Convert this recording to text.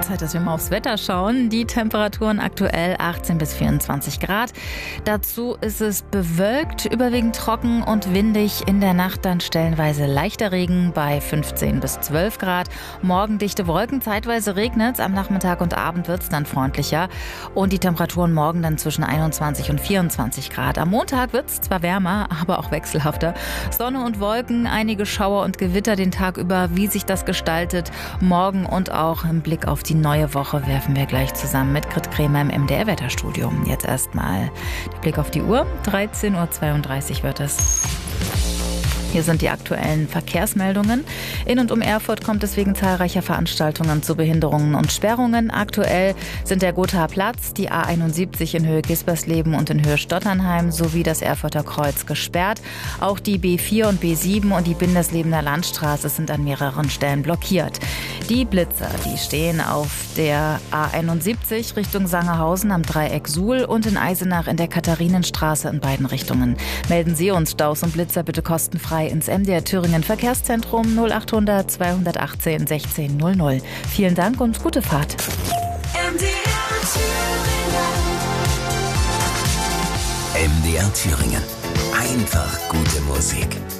Zeit, dass wir mal aufs Wetter schauen. Die Temperaturen aktuell 18 bis 24 Grad. Dazu ist es bewölkt, überwiegend trocken und windig. In der Nacht dann stellenweise leichter Regen bei 15 bis 12 Grad. Morgen dichte Wolken, zeitweise regnet es. Am Nachmittag und Abend wird es dann freundlicher. Und die Temperaturen morgen dann zwischen 21 und 24 Grad. Am Montag wird es zwar wärmer, aber auch wechselhafter. Sonne und Wolken, einige Schauer und Gewitter den Tag über. Wie sich das gestaltet, morgen und auch im Blick auf die neue Woche werfen wir gleich zusammen mit Grit Kremer im MDR-Wetterstudio. Jetzt erstmal der Blick auf die Uhr. 13.32 Uhr wird es. Hier sind die aktuellen Verkehrsmeldungen. In und um Erfurt kommt es wegen zahlreicher Veranstaltungen zu Behinderungen und Sperrungen. Aktuell sind der Gothaer Platz, die A71 in Höhe Gispersleben und in Höhe Stotternheim sowie das Erfurter Kreuz gesperrt. Auch die B4 und B7 und die Binderslebener Landstraße sind an mehreren Stellen blockiert. Die Blitzer, die stehen auf der A71 Richtung Sangerhausen am Dreieck Suhl und in Eisenach in der Katharinenstraße in beiden Richtungen. Melden Sie uns Staus und Blitzer bitte kostenfrei ins MDR Thüringen Verkehrszentrum 0800 218 1600. Vielen Dank und gute Fahrt. MDR Thüringen. Einfach gute Musik.